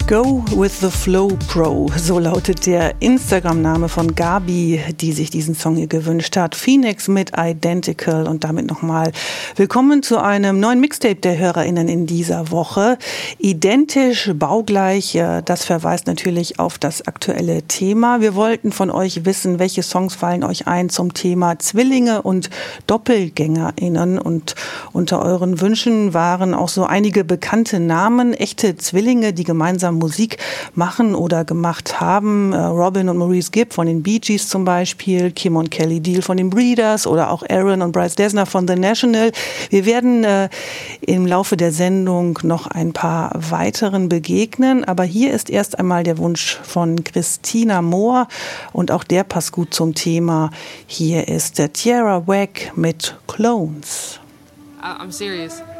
Go with the Flow Pro, so lautet der Instagram-Name von Gabi, die sich diesen Song hier gewünscht hat. Phoenix mit Identical und damit nochmal willkommen zu einem neuen Mixtape der HörerInnen in dieser Woche. Identisch, baugleich, das verweist natürlich auf das aktuelle Thema. Wir wollten von euch wissen, welche Songs fallen euch ein zum Thema Zwillinge und DoppelgängerInnen, und unter euren Wünschen waren auch so einige bekannte Namen, echte Zwillinge, die gemeinsam Musik machen oder gemacht haben. Robin und Maurice Gibb von den Bee Gees zum Beispiel, Kim und Kelly Deal von den Breeders oder auch Aaron und Bryce Dessner von The National. Wir werden im Laufe der Sendung noch ein paar weiteren begegnen, aber hier ist erst einmal der Wunsch von Christina Mohr und auch der passt gut zum Thema. Hier ist der Tierra Whack mit Clones. I'm serious.